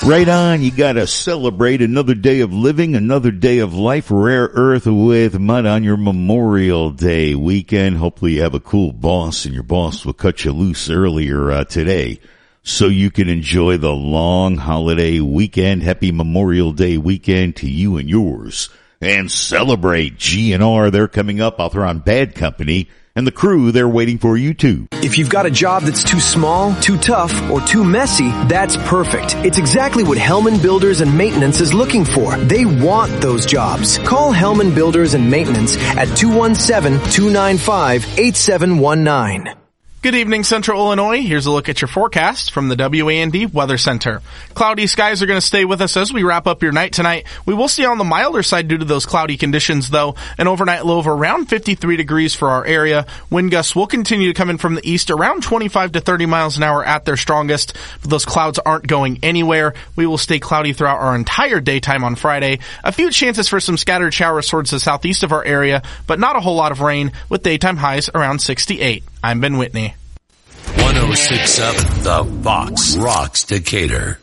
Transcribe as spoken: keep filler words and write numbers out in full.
Right on, you gotta celebrate another day of living, another day of life, Rare Earth with Mud on your Memorial Day weekend. Hopefully you have a cool boss and your boss will cut you loose earlier uh, today so you can enjoy the long holiday weekend. Happy Memorial Day weekend to you and yours. And celebrate G N R. They're coming up. I'll throw on Bad Company. And the crew, they're waiting for you too. If you've got a job that's too small, too tough, or too messy, that's perfect. It's exactly what Hellman Builders and Maintenance is looking for. They want those jobs. Call Hellman Builders and Maintenance at two one seven, two nine five, eight seven one nine. Good evening, Central Illinois. Here's a look at your forecast from the W A N D Weather Center. Cloudy skies are going to stay with us as we wrap up your night tonight. We will see on the milder side due to those cloudy conditions, though. An overnight low of around fifty-three degrees for our area. Wind gusts will continue to come in from the east around twenty-five to thirty miles an hour at their strongest. But those clouds aren't going anywhere. We will stay cloudy throughout our entire daytime on Friday. A few chances for some scattered showers towards the southeast of our area, but not a whole lot of rain, with daytime highs around sixty-eight. I'm Ben Whitney. one oh six point seven The Fox Rocks Decatur.